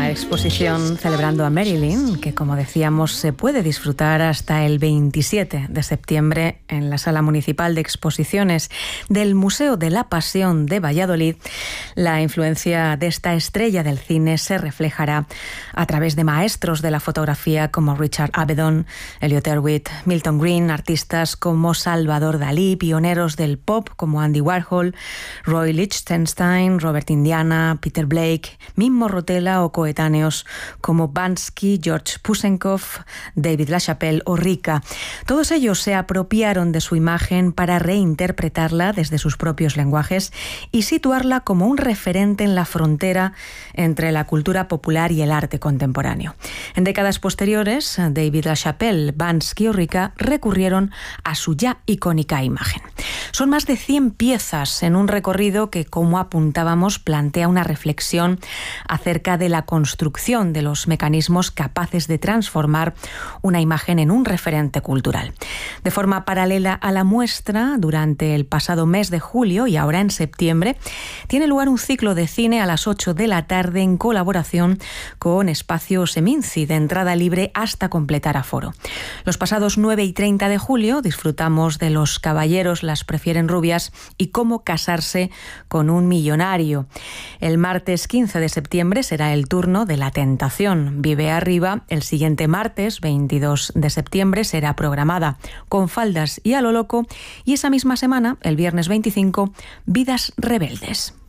La exposición celebrando a Marilyn, que como decíamos se puede disfrutar hasta el 27 de septiembre en la Sala Municipal de Exposiciones del Museo de la Pasión de Valladolid, la influencia de esta estrella del cine se reflejará a través de maestros de la fotografía como Richard Avedon, Elliot Erwitt, Milton Green, artistas como Salvador Dalí, pioneros del pop como Andy Warhol, Roy Lichtenstein, Robert Indiana, Peter Blake, Mimmo Rotella o coetáneos como Bansky, George Pusenkov, David LaChapelle o Rika. Todos ellos se apropiaron de su imagen para reinterpretarla desde sus propios lenguajes y situarla como un referente en la frontera entre la cultura popular y el arte contemporáneo. En décadas posteriores, David LaChapelle, Bansky o Rika recurrieron a su ya icónica imagen. Son más de 100 piezas en un recorrido que, como apuntábamos, plantea una reflexión acerca de la construcción de los mecanismos capaces de transformar una imagen en un referente cultural. De forma paralela a la muestra, durante el pasado mes de julio y ahora en septiembre, tiene lugar un ciclo de cine a las 8 de la tarde en colaboración con Espacio Seminci, de entrada libre hasta completar aforo. Los pasados 9 y 30 de julio disfrutamos de Los caballeros las prefieren rubias y Cómo casarse con un millonario. El martes 15 de septiembre será el turno de La tentación vive arriba. El siguiente martes 22 de septiembre será programada Con faldas y a lo loco, y esa misma semana, el viernes 25, Vidas rebeldes.